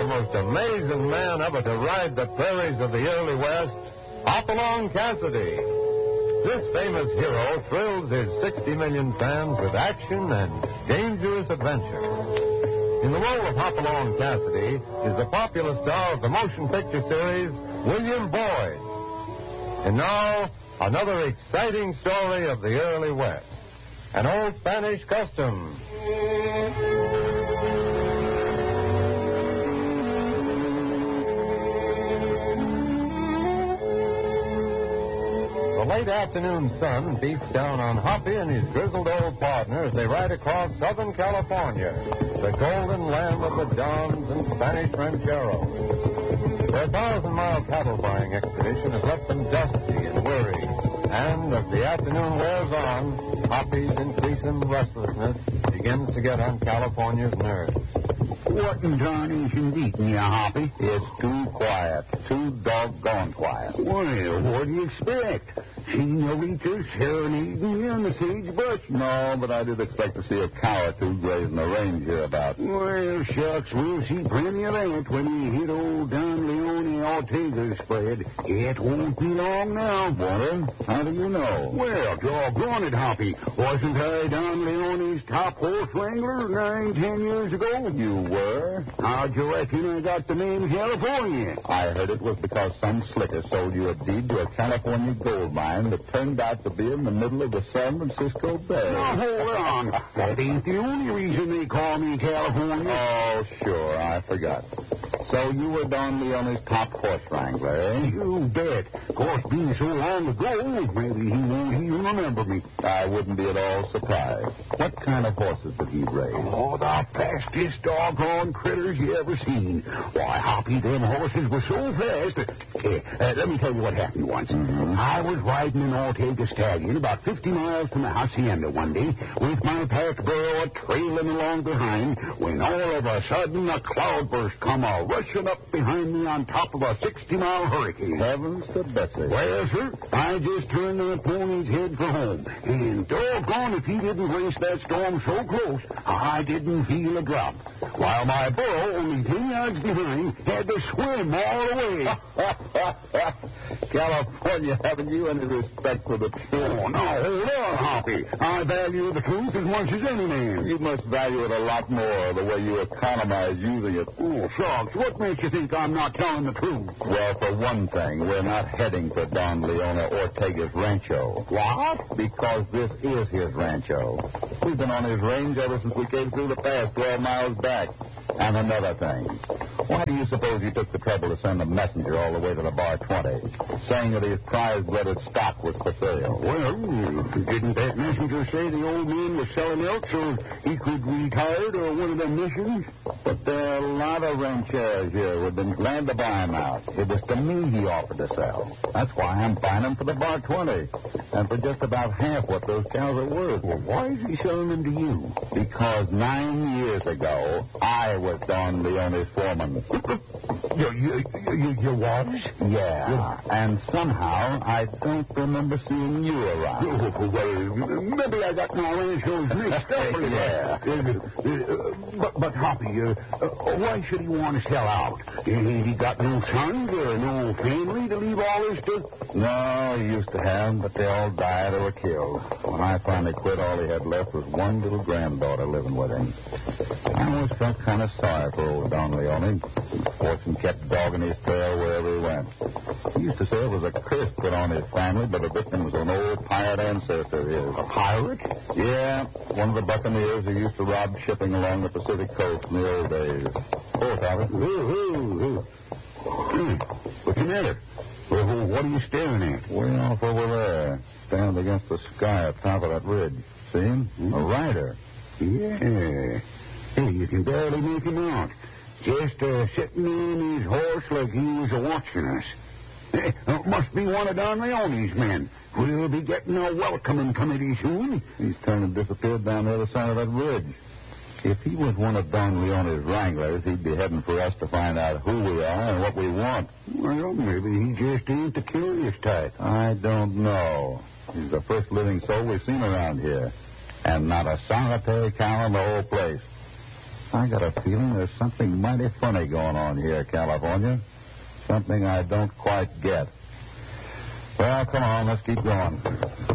most amazing man ever to ride the prairies of the early West, Hopalong Cassidy. This famous hero thrills his 60 million fans with action and dangerous adventure. In the role of Hopalong Cassidy is the popular star of the motion picture series, William Boyd. And now, another exciting story of the early West. An old Spanish custom. The late afternoon sun beats down on Hoppy and his grizzled old partner as they ride across Southern California, the golden land of the Dons and Spanish rancheros. Their 1,000-mile cattle buying expedition has left them dusty and weary, and as the afternoon wears on, Hoppy's increasing restlessness begins to get on California's nerves. What in tarnation beating you, Hoppy? It's too quiet. Too doggone quiet. Well, what do you expect? Seen Eureka serenading you in the sagebrush? No, but I did expect to see a cow or two grazing the range hereabouts. Well, shucks, we'll see plenty of that when we hit old Don Leone Ortega's spread. It won't be long now. Won't it? How do you know? Well, doggone it, Hoppy. Wasn't I Don Leone's top horse wrangler 9-10 years ago? You were? How'd you reckon I got the name California? I heard it was because some slicker sold you a deed to a California gold mine that turned out to be in the middle of the San Francisco Bay. Now, hold on. That ain't the only reason they call me California. Oh, sure, I forgot. So you were Don Leone's top horse wrangler, eh? You bet. Of course, being so long ago, maybe he won't even remember me. I wouldn't be at all surprised. What kind of horses did he raise? Oh, the fastest doggone critters you ever seen. Why, Hoppy, them horses were so fast. Let me tell you what happened once. I was riding an Ortega stallion about 50 miles from the hacienda one day with my pack burro trailing along behind when all of a sudden a cloudburst come rushing up behind me on top of a 60-mile hurricane. Heavens to Betsy. Well, sir, I just turned that pony's head for home. And doggone if he didn't race that storm so close, I didn't feel a drop. While my burro, only 10 yards behind, had to swim all the way. California, haven't you any respect for the truth? Oh, no, hold on, Hoppy. I value the truth as much as any man. You must value it a lot more, the way you economize using it. Oh, shucks, what makes you think I'm not telling the truth? Well, for one thing, we're not heading for Don Leone Ortega's rancho. What? Because this is his rancho. We've been on his range ever since we came through the pass 12 miles back. And another thing, why do you suppose he took the trouble to send a messenger all the way to the Bar 20, saying that his prize-blooded stock was for sale? Well, didn't that messenger say the old man was selling elk so he could retire to one of them missions? But there are a lot of ranchers here who've been glad to buy him out. It was to me he offered to sell. That's why I'm buying them for the Bar 20, and for just about half what those cows are worth. Well, why is he selling them to you? Because 9 years ago, I was Don Leone's foreman. You was? Yeah. And somehow I don't remember seeing you around. Oh, well, maybe I got my ranchos mixed up. Yeah. But Hoppy, why should he want to sell out? Ain't he got no sons or no family to leave all this to? No, he used to have, but they all died or were killed. When I finally quit, all he had left was one little granddaughter living with him. I always felt kind of sorry for old Don Leone. Fortune kept dogging his trail wherever he went. He used to say it was a curse put on his family, but the victim was an old pirate ancestor of his. A pirate? Yeah, one of the buccaneers who used to rob shipping along the Pacific coast in the old days. Poor Thomas. What's the matter? What are you staring at? Way off over there, standing against the sky at top of that ridge. See him? A rider. Yeah. Hey, you can barely make him out. Just sitting in his horse like he was watching us. Must be one of Don Leone's men. We'll be getting a welcoming committee soon. He's turned and disappeared down the other side of that ridge. If he was one of Don Leone's wranglers, he'd be heading for us to find out who we are and what we want. Well, maybe he just ain't the curious type. I don't know. He's the first living soul we've seen around here. And not a solitary cow in the whole place. I got a feeling there's something mighty funny going on here, California. Something I don't quite get. Well, come on, let's keep going.